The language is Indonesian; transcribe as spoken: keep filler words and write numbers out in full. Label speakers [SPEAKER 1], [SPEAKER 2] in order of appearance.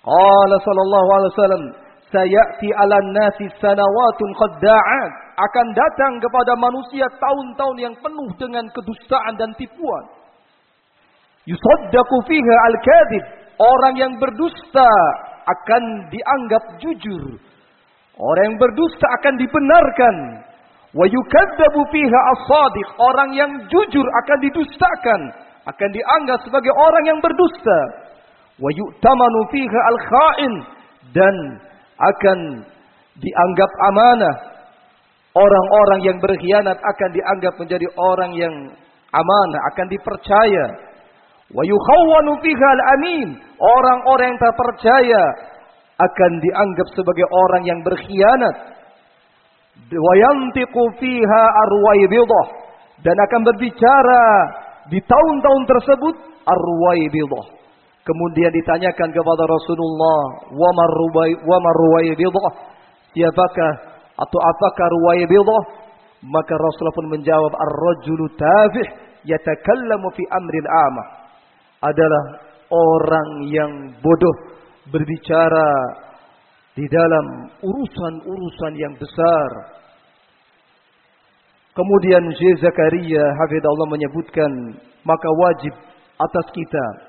[SPEAKER 1] Qala sallallahu alaihi wasallam, sayati 'alan nasi sanawatun qadda'at. Akan datang kepada manusia tahun-tahun yang penuh dengan kedustaan dan tipuan. Yusaddaqu fiha al-kadhib. Orang yang berdusta akan dianggap jujur. Orang yang berdusta akan dibenarkan. Wa yukadzabu fiha as-shadiq. Orang yang jujur akan didustakan, akan dianggap sebagai orang yang berdusta. Wa yu'tamanu fiha al-kha'in. Dan akan dianggap amanah. Orang-orang yang berkhianat akan dianggap menjadi orang yang amanah, akan dipercaya. Wa yukhawwanu fiha al-amin. Orang-orang yang tak percaya akan dianggap sebagai orang yang berkhianat. Wa yantiqu fiha arwaybidah. Dan akan berbicara di tahun-tahun tersebut arwaybidah. Kemudian ditanyakan kepada Rasulullah, wa marwaybidah? Siapakah atau apakah ruwaybidah? Maka Rasulullah pun menjawab, ar-rajulu tafih yatakallamu fi amril amah. Adalah orang yang bodoh berbicara di dalam urusan-urusan yang besar. Kemudian Syekh Zakaria hafizahullah menyebutkan, maka wajib atas kita